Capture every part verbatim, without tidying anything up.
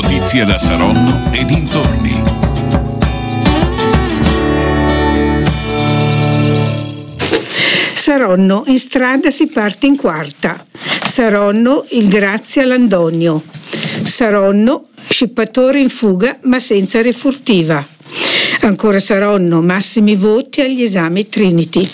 Notizie da Saronno e dintorni. Saronno, in strada si parte in quarta. Saronno, il grazie a Landonio. Saronno, scippatore in fuga ma senza refurtiva. Ancora Saronno, massimi voti agli esami Trinity.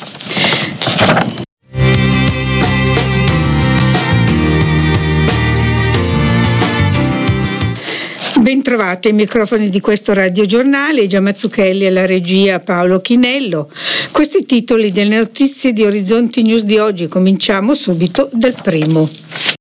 Bentrovate ai microfoni di questo radiogiornale, Gia Mazzucchelli alla regia, Paolo Chinello. Questi titoli delle notizie di Orizzonti News di oggi. Cominciamo subito dal primo.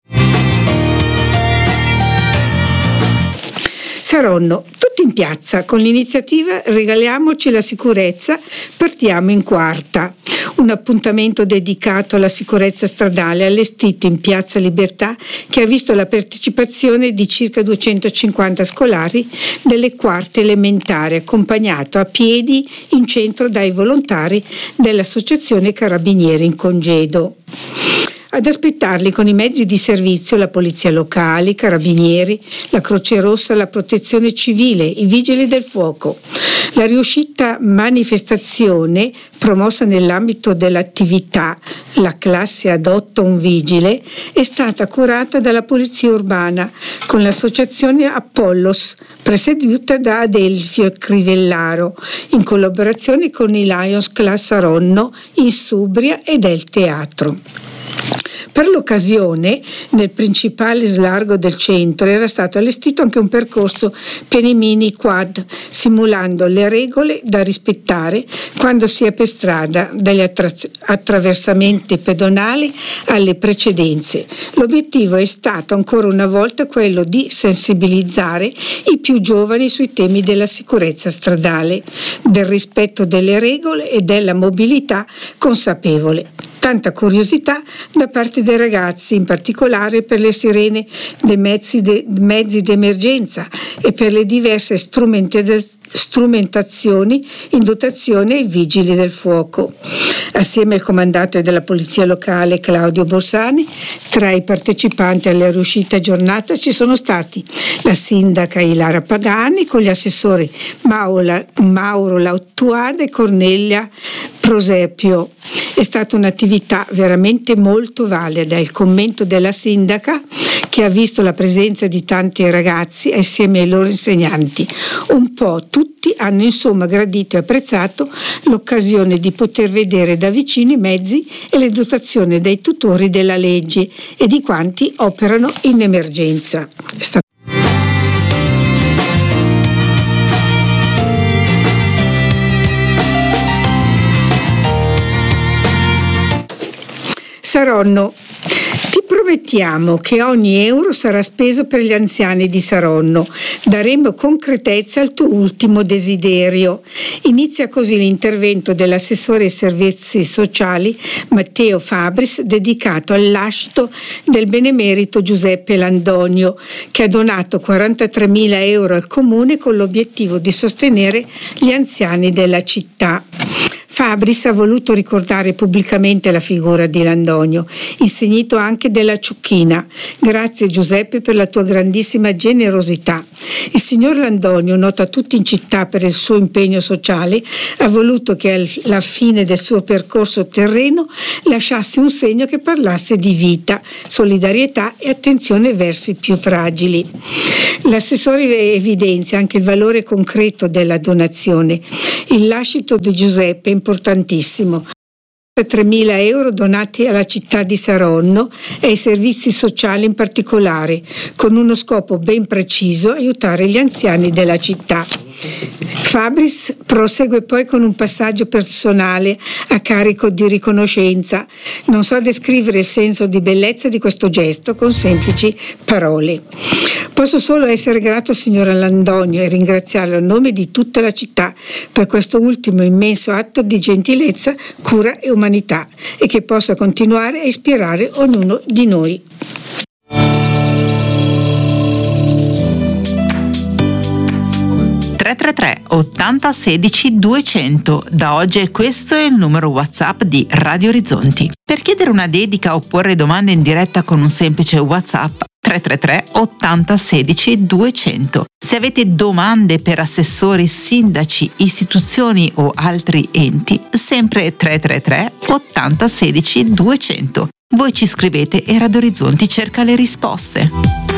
Saronno, tutti in piazza, con l'iniziativa Regaliamoci la sicurezza, partiamo in quarta. Un appuntamento dedicato alla sicurezza stradale allestito in Piazza Libertà che ha visto la partecipazione di circa duecentocinquanta scolari delle quarte elementari, accompagnato a piedi in centro dai volontari dell'Associazione Carabinieri in Congedo. Ad aspettarli con i mezzi di servizio la polizia locale, i carabinieri, la Croce Rossa, la protezione civile, i vigili del fuoco. La riuscita manifestazione, promossa nell'ambito dell'attività La classe adotta un vigile, è stata curata dalla polizia urbana con l'associazione Apollos, presieduta da Adelfio Crivellaro, in collaborazione con i Lions Club Saronno, Insubria e del Teatro. Per l'occasione, nel principale slargo del centro era stato allestito anche un percorso Penimini Quad, simulando le regole da rispettare quando si è per strada, dagli attra- attraversamenti pedonali alle precedenze. L'obiettivo è stato ancora una volta quello di sensibilizzare i più giovani sui temi della sicurezza stradale, del rispetto delle regole e della mobilità consapevole. Tanta curiosità da parte dei ragazzi, in particolare per le sirene dei mezzi, de, mezzi d'emergenza e per le diverse strumentazioni in dotazione ai vigili del fuoco. Assieme al comandante della polizia locale Claudio Borsani, tra i partecipanti alla riuscita giornata ci sono stati la sindaca Ilara Pagani con gli assessori Mauro, Mauro Lautuada e Cornelia Prosepio. È stata un'attività veramente molto valida. Il commento della sindaca, che ha visto la presenza di tanti ragazzi assieme ai loro insegnanti. Un po' tutti hanno insomma gradito e apprezzato l'occasione di poter vedere da vicino i mezzi e le dotazioni dei tutori della legge e di quanti operano in emergenza. È stato Saronno. Ti promettiamo che ogni euro sarà speso per gli anziani di Saronno. Daremo concretezza al tuo ultimo desiderio. Inizia così l'intervento dell'assessore ai servizi sociali Matteo Fabris, dedicato al lascito del benemerito Giuseppe Landonio, che ha donato quarantatremila euro al comune con l'obiettivo di sostenere gli anziani della città. Fabris ha voluto ricordare pubblicamente la figura di Landonio, insignito anche della ciucchina. Grazie Giuseppe per la tua grandissima generosità. Il signor Landonio, noto a tutti in città per il suo impegno sociale, ha voluto che alla fine del suo percorso terreno lasciasse un segno che parlasse di vita, solidarietà e attenzione verso i più fragili. L'assessore evidenzia anche il valore concreto della donazione. Il lascito di Giuseppe è importantissimo. tremila euro donati alla città di Saronno e ai servizi sociali in particolare, con uno scopo ben preciso: aiutare gli anziani della città. Fabris prosegue poi con un passaggio personale a carico di riconoscenza. Non so descrivere il senso di bellezza di questo gesto con semplici parole. Posso solo essere grato al signor Landonio e ringraziarlo a nome di tutta la città per questo ultimo immenso atto di gentilezza, cura e umanità, e che possa continuare a ispirare ognuno di noi. tre tre tre ottanta sedici duecento. Da oggi questo è il numero WhatsApp di Radio Orizzonti. Per chiedere una dedica o porre domande in diretta con un semplice WhatsApp, tre tre tre ottanta sedici duecento. Se avete domande per assessori, sindaci, istituzioni o altri enti, sempre tre tre tre ottanta sedici duecento. Voi ci scrivete e Radio Orizzonti cerca le risposte.